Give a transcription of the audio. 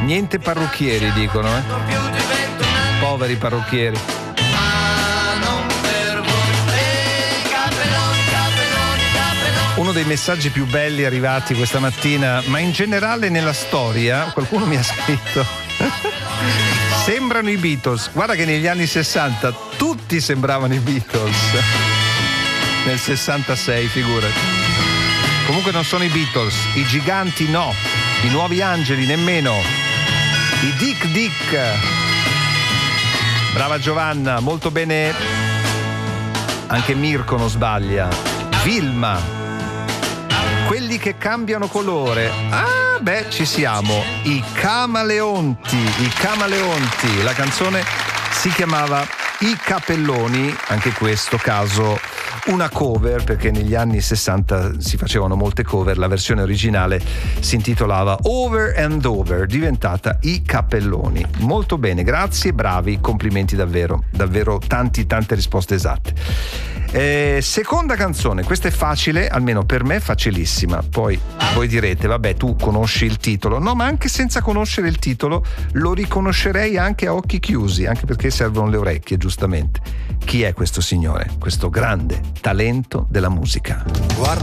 Niente parrucchieri, dicono, poveri parrucchieri. Uno dei messaggi più belli arrivati questa mattina, ma in generale nella storia, qualcuno mi ha scritto sembrano i Beatles. Guarda che negli anni 60 tutti sembravano i Beatles. Nel 66, figurati. Comunque non sono i Beatles, i Giganti no, i Nuovi Angeli nemmeno, i Dick Dick. Brava Giovanna, molto bene. Anche Mirko non sbaglia. Vilma. Quelli che cambiano colore. Ah, beh, ci siamo. I Camaleonti. La canzone si chiamava I Capelloni, anche questo caso una cover, perché negli anni 60 si facevano molte cover. La versione originale si intitolava Over and Over, diventata I Capelloni. Molto bene, grazie, bravi, complimenti davvero tante risposte esatte. Seconda canzone, questa è facile, almeno per me facilissima. Poi voi direte, vabbè, tu conosci il titolo. No, ma anche senza conoscere il titolo lo riconoscerei anche a occhi chiusi, anche perché servono le orecchie, giustamente. Chi è questo signore? Questo grande talento della musica. Guarda